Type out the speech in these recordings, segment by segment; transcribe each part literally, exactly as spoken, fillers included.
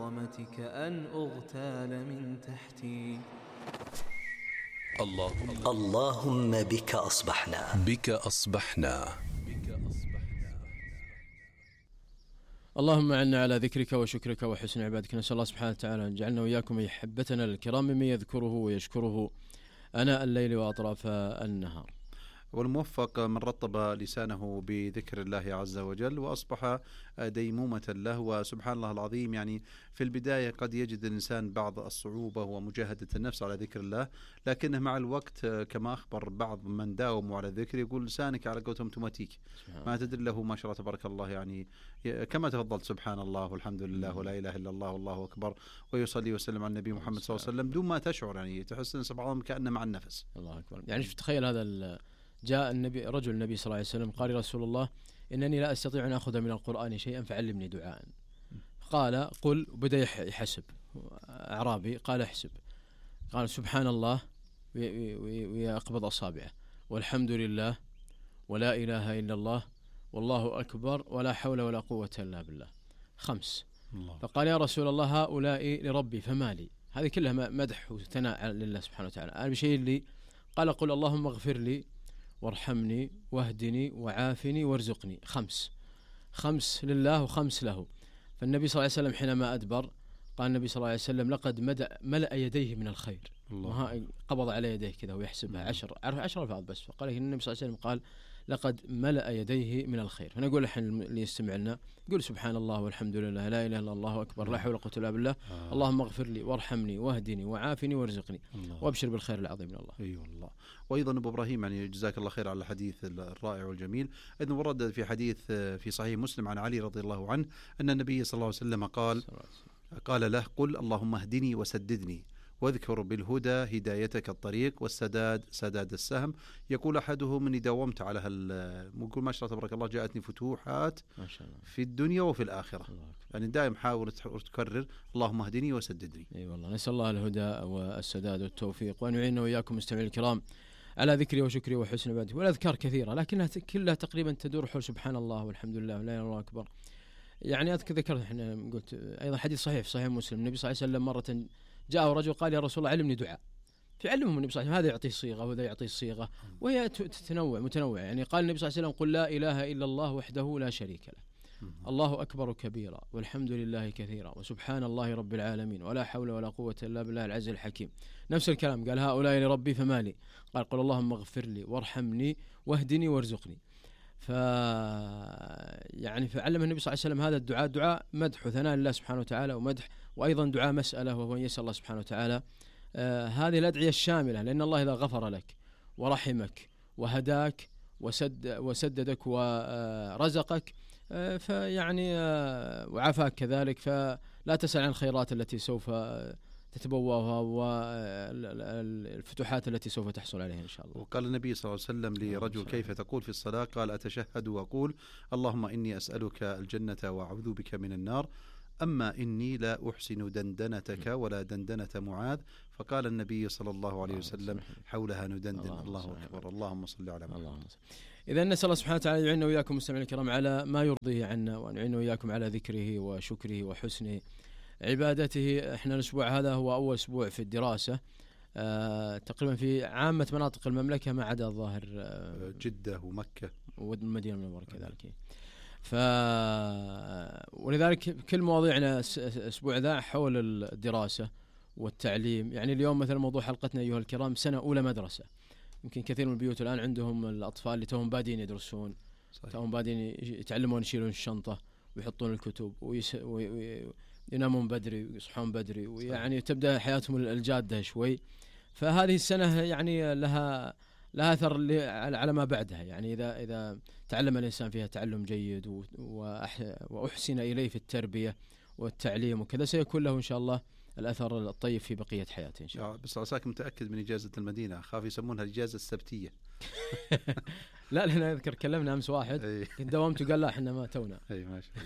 كرامتك أن أغتال من تحتي. اللهم اللهم بك أصبحنا بك أصبحنا اللهم أعنا على ذكرك وشكرك وحسن عبادك. نسأل الله سبحانه وتعالى أن يجعلنا وإياكم أحبتنا الكرام ممن يذكره ويشكره أناء الليل وأطراف النهار، والموفق من رطب لسانه بذكر الله عز وجل وأصبح ديمومة له. وسبحان الله العظيم، يعني في البداية قد يجد الإنسان بعض الصعوبة ومجاهدة النفس على ذكر الله، لكنه مع الوقت كما أخبر بعض من داوموا على الذكر يقول لسانك على قولتهم اوتوماتيك ما تدري له ما شاء الله تبارك الله، يعني كما تفضلت سبحان الله والحمد لله ولا إله إلا الله والله أكبر ويصلي وسلم على النبي محمد صلى الله عليه وسلم دون ما تشعر، يعني تحس أن سبحان الله كأنه مع النفس. الله أكبر. يعني تخيل هذا، جاء النبي رجل النبي صلى الله عليه وسلم قال: يا رسول الله إنني لا أستطيع أن أخذ من القرآن شيئا فعلمني دعاء. قال: قل. بدأ يحسب، أعرابي قال: احسب. قال: سبحان الله ويقبض أصابعه، والحمد لله ولا إله إلا الله والله أكبر ولا حول ولا قوة إلا بالله، خمس. الله. فقال: يا رسول الله هؤلاء لربي فما لي؟ هذه كلها مدح وثناء لله سبحانه وتعالى. أنا بشيء لي؟ قال: قل اللهم اغفر لي وارحمني واهدني وعافني وارزقني، خمس. خمس لله وخمس له. فالنبي صلى الله عليه وسلم حينما أدبر قال النبي صلى الله عليه وسلم: لقد ملأ يديه من الخير. الله. قبض على يديه كذا ويحسبها عشر عشر ألفاظ بس. فقال النبي صلى الله عليه وسلم قال: لقد ملأ يديه من الخير. فنقول الحين اللي يستمع لنا يقول: سبحان الله والحمد لله لا إله إلا الله أكبر لا حول ولا قوة إلا بالله، آه. اللهم اغفر لي وارحمني واهدني وعافني وارزقني وابشر بالخير العظيم من الله. اي أيوة والله. وايضا ابو ابراهيم، يعني جزاك الله خير على الحديث الرائع والجميل. ايضا ورد في حديث في صحيح مسلم عن علي رضي الله عنه ان النبي صلى الله عليه وسلم قال قال له: قل اللهم اهدني وسددني واذكر بالهدى هدايتك الطريق والسداد سداد السهم. يقول أحدهم: إني داومت على هال يقول ما شاء الله تبارك الله جاءتني فتوحات ما شاء الله في الدنيا وفي الآخرة. يعني دائم حاول تكرر اللهم اهدني وسددني. اي أيوة والله. نسأل الله الهدى والسداد والتوفيق، وأن يعيننا وإياكم مستمعين الكرام على ذكري وشكري وحسن عبادتي. والأذكار كثيرة لكنها كلها تقريبا تدور حول سبحان الله والحمد لله ولا إله إلا الله أكبر. يعني أذكر ذكرت احنا قلت أيضا حديث صحيح في صحيح مسلم، النبي صلى الله عليه وسلم مرة جاءه رجل قال: يا رسول الله علمني دعاء. فعلمهم النبي صلى الله عليه وسلم، هذا يعطيه صيغة وهذا يعطيه صيغة، وهي تتنوع متنوع. يعني قال النبي صلى الله عليه وسلم: قل لا إله إلا الله وحده لا شريك له، الله أكبر كبيرا والحمد لله كثيرا وسبحان الله رب العالمين ولا حول ولا قوة إلا بالله العزيز الحكيم. نفس الكلام قال: هؤلاء لربي فما لي؟ قال: قل اللهم اغفر لي وارحمني واهدني وارزقني. ف يعني فعلم النبي صلى الله عليه وسلم هذا الدعاء، دعاء مدح وثناء لله سبحانه وتعالى ومدح، وأيضا دعاء مسألة وهو يسأل الله سبحانه وتعالى آه هذه الأدعية الشاملة، لأن الله إذا غفر لك ورحمك وهداك وسد وسددك ورزقك آه فيعني آه وعافاك كذلك، فلا تسأل عن الخيرات التي سوف تتبوأها والفتوحات التي سوف تحصل عليها إن شاء الله. وقال النبي صلى الله عليه وسلم لرجل: كيف تقول في الصلاة؟ قال: أتشهد وأقول اللهم إني أسألك الجنة وأعوذ بك من النار، أما إني لا أحسن دندنتك ولا دندنة معاذ. فقال النبي صلى الله عليه وسلم: حولها ندندن. الله أكبر. اللهم صل على محمد. إذا نسأل الله سبحانه وتعالى يعيننا وإياكم مستمعين الكرام على ما يرضيه عنا، وأن يعيننا وإياكم على ذكره وشكره وحسن عبادته. احنا الأسبوع هذا هو أول أسبوع في الدراسة آه تقريبا في عامة مناطق المملكة ما عدا الظاهر آه جدة ومكة والمدينة المنورة كذلك. ف ولذلك كل مواضيعنا الأسبوع ذا حول الدراسة والتعليم. يعني اليوم مثلا موضوع حلقتنا أيها الكرام سنة أولى مدرسة. يمكن كثير من البيوت الآن عندهم الأطفال اللي توهم بادين يدرسون، توهم بادين يتعلمون يشيلون الشنطة ويحطون الكتب ويس... وي... ينامون بدري ويصحون بدري، ويعني تبدأ حياتهم الجادة شوي. فهذه السنة يعني لها لها أثر على ما بعدها. يعني إذا إذا تعلم الإنسان فيها تعلم جيد وأحسن إليه في التربية والتعليم وكذا، سيكون له إن شاء الله الأثر الطيب في بقية حياته إن شاء الله. بس عساك متأكد من إجازة المدينة، خاف يسمونها الإجازة السبتية. لا لأن أذكر كلمنا أمس واحد كنت دوامت وقال لا إحنا ما تونا. أي ما شاء الله.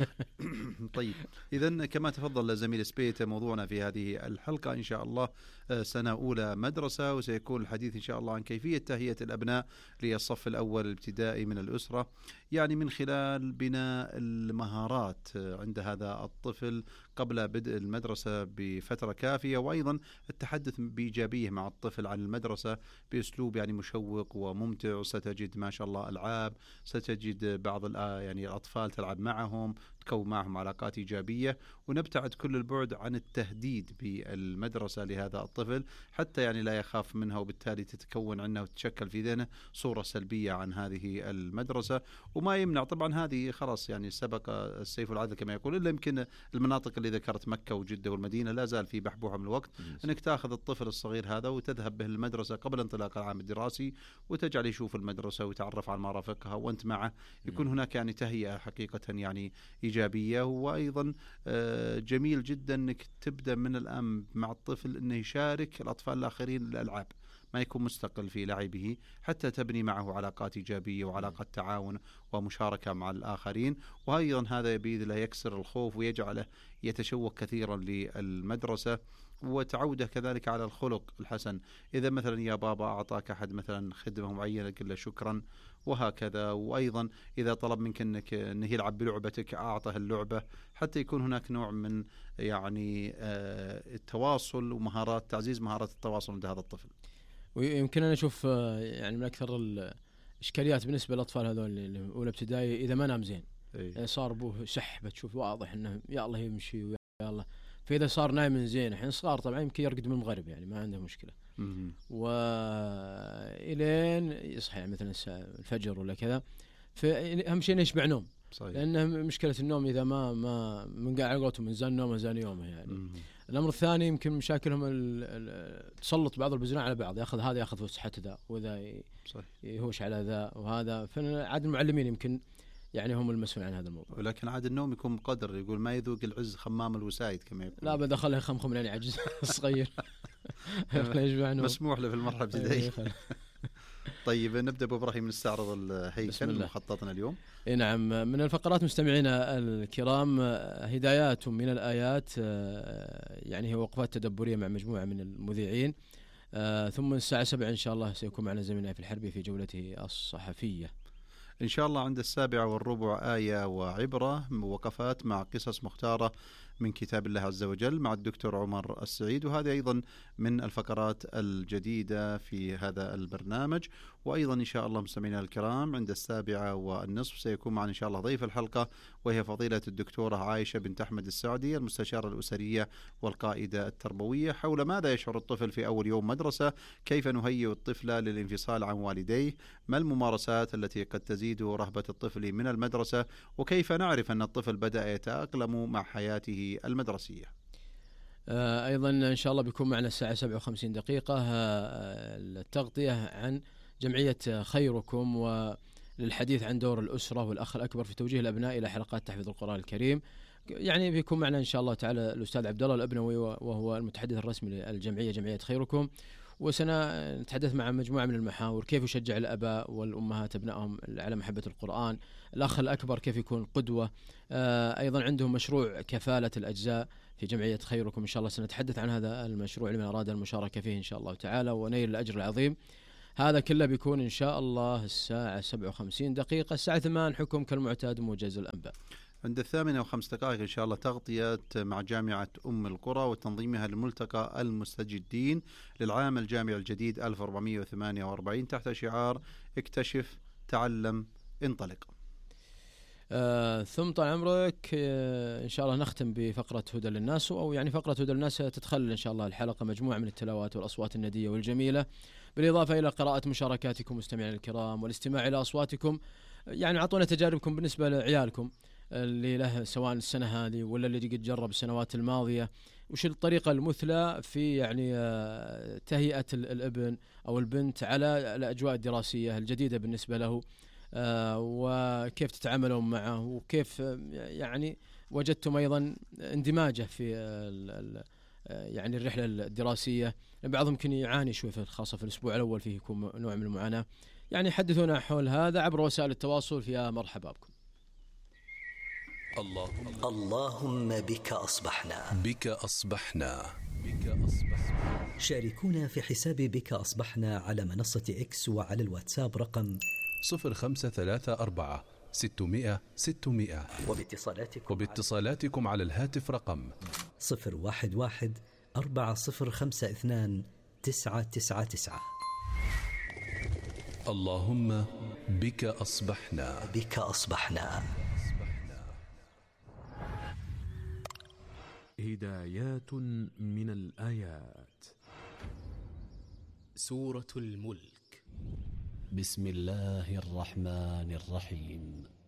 طيب، إذن كما تفضل زميل سبيت، موضوعنا في هذه الحلقة إن شاء الله سنة أولى مدرسة، وسيكون الحديث إن شاء الله عن كيفية تهيئة الأبناء للصف الأول الابتدائي من الأسرة، يعني من خلال بناء المهارات عند هذا الطفل قبل بدء المدرسة بفترة كافية، وأيضا التحدث بإيجابية مع الطفل عن المدرسة بأسلوب يعني مشوق وممتع. وستجد ما شاء الله ألعاب، ستجد بعض يعني الأطفال تلعب معهم، تكون معهم علاقات إيجابية، ونبتعد كل البعد عن التهديد بالمدرسة لهذا الطفل حتى يعني لا يخاف منها، وبالتالي تتكون عنه وتتشكل في ذهنه صورة سلبية عن هذه المدرسة. وما يمنع طبعا، هذه خلاص يعني سبق السيف والعدل كما يقول، إلا يمكن المناطق اللي ذكرت مكة وجدة والمدينة لا زال في بحبوحة من الوقت أنك تأخذ الطفل الصغير هذا وتذهب به المدرسة قبل انطلاق العام الدراسي، وتجعل يشوف المدرسة ويتعرف على مرافقها وأنت معه، يكون هناك يعني تهيئة حقيقة يعني إيجابية. وأيضا جميل جدا أنك تبدأ من الآن مع الطفل أنه يشارك الأطفال الآخرين الألعاب، ما يكون مستقل في لعبه، حتى تبني معه علاقات إيجابية وعلاقات تعاون ومشاركة مع الآخرين. وأيضا هذا بإذن الله يكسر الخوف ويجعله يتشوق كثيرا للمدرسة، وتعوده كذلك على الخلق الحسن. إذا مثلا يا بابا أعطاك أحد مثلا خدمة معينة قل له شكرا، وهكذا. وأيضا إذا طلب منك أنك أنه يلعب بلعبتك أعطه اللعبة، حتى يكون هناك نوع من يعني التواصل ومهارات تعزيز مهارات التواصل عند هذا الطفل. ويمكن أنا أشوف يعني من أكثر الإشكاليات بالنسبة للأطفال هذول اللي أولى ابتدائي، إذا ما نام زين أي. صار أبوه شح، بتشوف واضح إنه يا الله يمشي ويا الله. فإذا صار نايم زين، الحين صغار طبعا يمكن يرقد من المغرب يعني ما عنده مشكلة، وإلين يصحى يعني مثلا الفجر ولا كذا. فأهم شيء إنه يشبع نوم، صحيح. لأنه مشكلة النوم إذا ما ما من قاعد قولته من زان نومه زان يومه يعني. مم. الأمر الثاني يمكن مشاكلهم تسلط بعض البزناء على بعض، يأخذ هذا يأخذ فسحة ذا، وذا يهوش على ذا وهذا. فعاد المعلمين يمكن يعني هم المسؤولين عن هذا الموضوع. ولكن عاد النوم يكون مقدر، يقول ما يذوق العز خمام الوسايد كما يقول. لا بدخله خمخم لين يعجز صغير مسموح له في المرحلة الابتدائية. طيب نبدأ بإبراهيم نستعرض الهيكل مخططنا اليوم. إيه نعم، من الفقرات مستمعينا الكرام هدايات من الآيات، يعني هي وقفات تدبرية مع مجموعة من المذيعين. ثم الساعة سبعة إن شاء الله سيكون معنا زميلنا في الحربي في جولته الصحفية إن شاء الله. عند السابعة والربع آية وعبرة، وقفات مع قصص مختارة من كتاب الله عز وجل مع الدكتور عمر السعيد، وهذه أيضا من الفقرات الجديدة في هذا البرنامج. وأيضا إن شاء الله مستمعينا الكرام عند السابعة والنصف سيكون معنا إن شاء الله ضيف الحلقة، وهي فضيلة الدكتورة عائشة بنت أحمد السعدي، المستشارة الأسرية والقائدة التربوية، حول ماذا يشعر الطفل في أول يوم مدرسة، كيف نهيئ الطفل للانفصال عن والديه، ما الممارسات التي قد تزيد رهبة الطفل من المدرسة، وكيف نعرف أن الطفل بدأ يتأقلم مع حياته المدرسية. أيضا إن شاء الله بيكون معنا الساعة سبعة وخمسين دقيقة التغطية عن جمعية خيركم، وللحديث عن دور الأسرة والأخ الأكبر في توجيه الأبناء إلى حلقات تحفيظ القرآن الكريم. يعني بيكون معنا إن شاء الله تعالى الأستاذ عبد الله الأبنوي، وهو المتحدث الرسمي للجمعية جمعية خيركم، وسنتحدث مع مجموعة من المحاور: كيف يشجع الآباء والأمهات أبنائهم على محبة القرآن، الأخ الأكبر كيف يكون قدوة، أيضا عندهم مشروع كفالة الأجزاء في جمعية خيركم. إن شاء الله سنتحدث عن هذا المشروع لمن أراد المشاركة فيه إن شاء الله تعالى ونيل الأجر العظيم. هذا كله بيكون إن شاء الله الساعة سبعة وخمسين دقيقة. الساعة ثمان حكم كالمعتاد موجز الأنباء. عند الثامنة وخمس دقائق إن شاء الله تغطية مع جامعة أم القرى وتنظيمها للملتقى المستجدين للعام الجامعي الجديد ألف وأربعمائة وثمانية وأربعين تحت شعار اكتشف تعلم انطلق. آه ثم طال عمرك آه إن شاء الله نختم بفقرة هدى للناس، أو يعني فقرة هدى للناس تتخلل إن شاء الله الحلقة مجموعة من التلاوات والأصوات الندية والجميلة، بالإضافة إلى قراءة مشاركاتكم مستمعين الكرام والاستماع إلى أصواتكم. يعني أعطونا تجاربكم بالنسبة لعيالكم اللي له سواء السنة هذه ولا اللي قد جرب السنوات الماضية، وش الطريقة المثلى في يعني تهيئة الابن أو البنت على الأجواء الدراسية الجديدة بالنسبة له، وكيف تتعاملون معه، وكيف يعني وجدتم أيضا اندماجه في يعني الرحلة الدراسية. بعضهم يمكن يعاني شوي في خاصة في الأسبوع الأول فيه يكون نوع من المعاناة. يعني حدثونا حول هذا عبر وسائل التواصل، فيها مرحبا بكم. اللهم اللهم بك أصبحنا بك أصبحنا بك أصبحنا. شاركونا في حساب بك أصبحنا على منصة إكس وعلى الواتساب رقم صفر خمسة ثلاثة أربعة ستمائة ستمائة، وباتصالاتكم, وباتصالاتكم على الهاتف رقم صفر واحد واحد أربعة صفر خمسة اثنان تسعة تسعة تسعة. اللهم بك أصبحنا بك أصبحنا. هدايات من الآيات. سورة الملك. بسم الله الرحمن الرحيم.